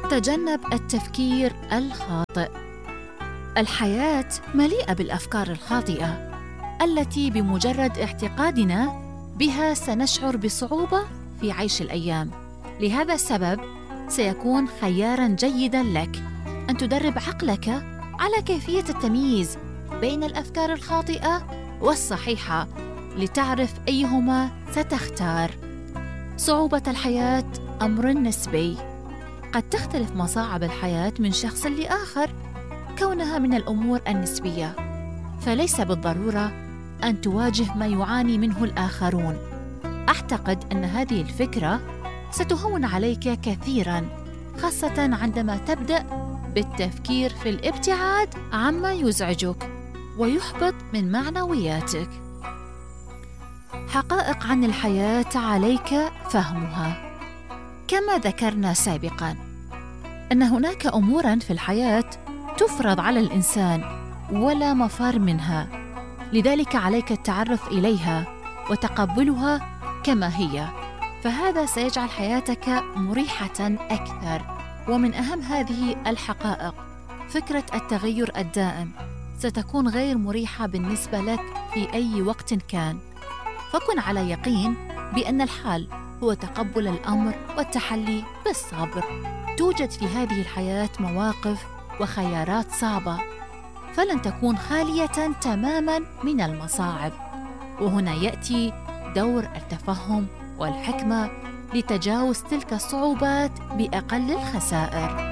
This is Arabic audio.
تجنب التفكير الخاطئ. الحياة مليئة بالأفكار الخاطئة التي بمجرد اعتقادنا بها سنشعر بصعوبة في عيش الأيام. لهذا السبب سيكون خياراً جيداً لك أن تدرب عقلك على كيفية التمييز بين الأفكار الخاطئة والصحيحة لتعرف أيهما ستختار. صعوبة الحياة أمر نسبي، قد تختلف مصاعب الحياة من شخص لآخر كونها من الأمور النسبية، فليس بالضرورة أن تواجه ما يعاني منه الآخرون. أعتقد أن هذه الفكرة ستهون عليك كثيراً، خاصة عندما تبدأ بالتفكير في الابتعاد عما يزعجك ويحبط من معنوياتك. حقائق عن الحياة عليك فهمها. كما ذكرنا سابقاً أن هناك أموراً في الحياة تفرض على الإنسان ولا مفر منها، لذلك عليك التعرف إليها وتقبلها كما هي، فهذا سيجعل حياتك مريحة أكثر. ومن أهم هذه الحقائق فكرة التغير الدائم ستكون غير مريحة بالنسبة لك في أي وقت كان، فكن على يقين بأن الحال هو تقبل الأمر والتحلي بالصبر. توجد في هذه الحياة مواقف وخيارات صعبة، فلن تكون خالية تماماً من المصاعب، وهنا يأتي دور التفهم والحكمة لتجاوز تلك الصعوبات بأقل الخسائر.